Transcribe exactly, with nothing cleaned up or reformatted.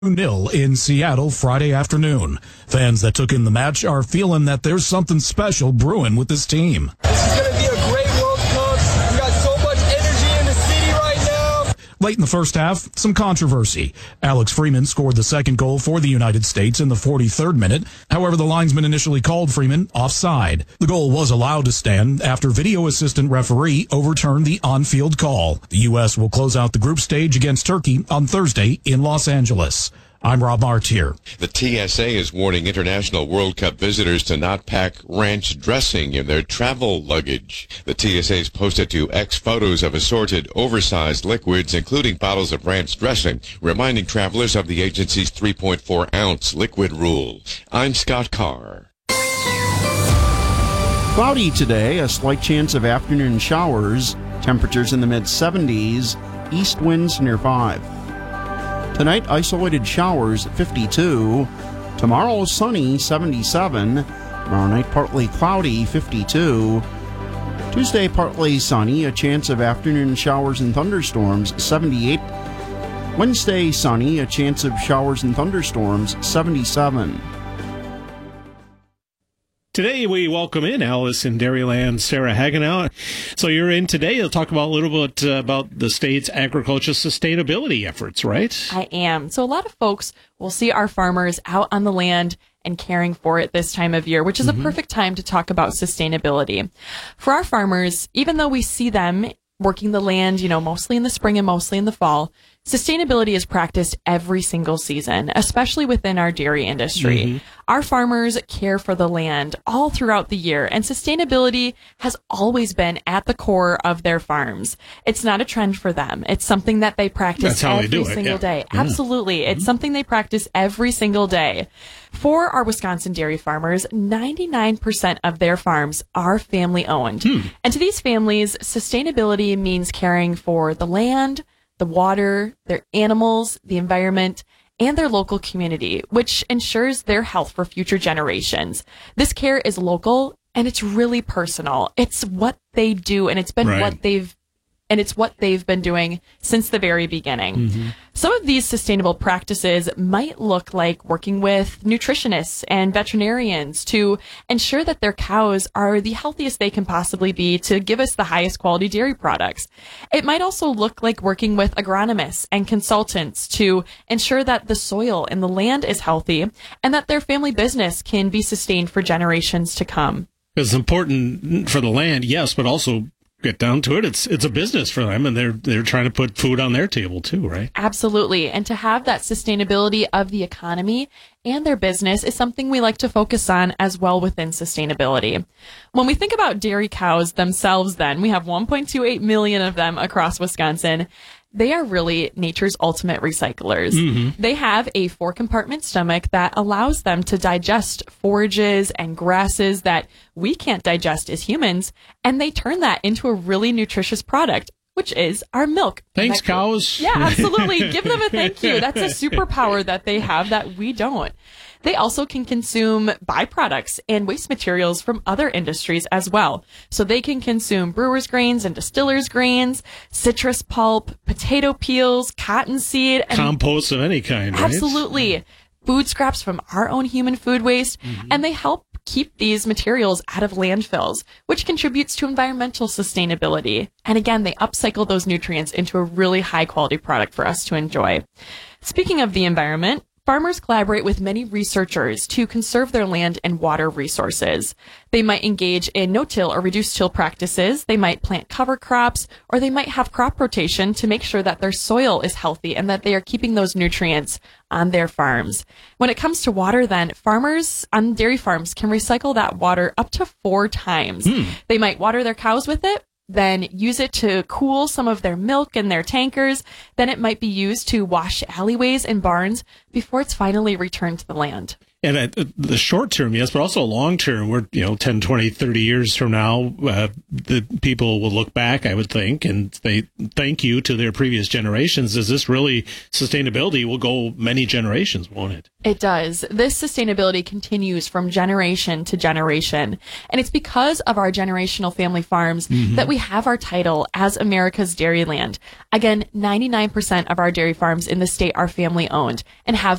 nil in Seattle Friday afternoon. Fans that took in the match are feeling that there's something special brewing with this team. This is going to be a great World Cup. We got so much energy in the city right now. Late in the first half, some controversy. Alex Freeman scored the second goal for the United States in the forty-third minute. However, the linesman initially called Freeman offside. The goal was allowed to stand after video assistant referee overturned the on-field call. The U S will close out the group stage against Turkey on Thursday in Los Angeles. I'm Rob Martier. The T S A is warning international World Cup visitors to not pack ranch dressing in their travel luggage. The T S A's posted to X photos of assorted, oversized liquids, including bottles of ranch dressing, reminding travelers of the agency's three point four ounce liquid rule. I'm Scott Carr. Cloudy today, a slight chance of afternoon showers, temperatures in the mid seventies, east winds near five. Tonight, isolated showers, fifty-two. Tomorrow, sunny, seventy-seven. Tomorrow night, partly cloudy, fifty-two. Tuesday, partly sunny, a chance of afternoon showers and thunderstorms, seventy-eight. Wednesday, sunny, a chance of showers and thunderstorms, seventy-seven. Today, we welcome in Alice in Dairyland, Sarah Hagenow. So you're in today. You'll talk about a little bit uh, about the state's agriculture sustainability efforts, right? I am. So a lot of folks will see our farmers out on the land and caring for it this time of year, which is mm-hmm. a perfect time to talk about sustainability. For our farmers, even though we see them working the land, you know, mostly in the spring and mostly in the fall, sustainability is practiced every single season, especially within our dairy industry. Mm-hmm. Our farmers care for the land all throughout the year, and sustainability has always been at the core of their farms. It's not a trend for them. It's something that they practice every they single it, yeah. day. Yeah. Absolutely. Mm-hmm. It's something they practice every single day. For our Wisconsin dairy farmers, ninety-nine percent of their farms are family owned. Hmm. And to these families, sustainability means caring for the land, the water, their animals, the environment, and their local community, which ensures their health for future generations. This care is local and it's really personal. It's what they do, and it's been right. what they've and it's what they've been doing since the very beginning. Mm-hmm. Some of these sustainable practices might look like working with nutritionists and veterinarians to ensure that their cows are the healthiest they can possibly be to give us the highest quality dairy products. It might also look like working with agronomists and consultants to ensure that the soil and the land is healthy and that their family business can be sustained for generations to come. It's important for the land, yes, but also get down to it, it's it's a business for them, and they're they're trying to put food on their table too, right? Absolutely. And to have that sustainability of the economy and their business is something we like to focus on as well within sustainability. When we think about dairy cows themselves, then, we have one point two eight million of them across Wisconsin. They are really nature's ultimate recyclers. Mm-hmm. They have a four-compartment stomach that allows them to digest forages and grasses that we can't digest as humans, and they turn that into a really nutritious product, which is our milk. Thanks, cows. Yeah, absolutely. Give them a thank you. That's a superpower that they have that we don't. They also can consume byproducts and waste materials from other industries as well. So they can consume brewer's grains and distiller's grains, citrus pulp, potato peels, cottonseed. And compost of any kind, right? Absolutely. Food scraps from our own human food waste. Mm-hmm. And they help keep these materials out of landfills, which contributes to environmental sustainability. And again, they upcycle those nutrients into a really high quality product for us to enjoy. Speaking of the environment, farmers collaborate with many researchers to conserve their land and water resources. They might engage in no-till or reduced-till practices. They might plant cover crops, or they might have crop rotation to make sure that their soil is healthy and that they are keeping those nutrients on their farms. When it comes to water, then, farmers on dairy farms can recycle that water up to four times. Mm. They might water their cows with it, then use it to cool some of their milk in their tankers. Then it might be used to wash alleyways and barns before it's finally returned to the land. And at the short term, yes, but also long term, we're, you know, ten, twenty, thirty years from now, uh, the people will look back, I would think, and say thank you to their previous generations. Is this really sustainability will go many generations, won't it? It does. This sustainability continues from generation to generation. And it's because of our generational family farms mm-hmm. that we have our title as America's Dairyland. Again, ninety-nine percent of our dairy farms in the state are family owned and have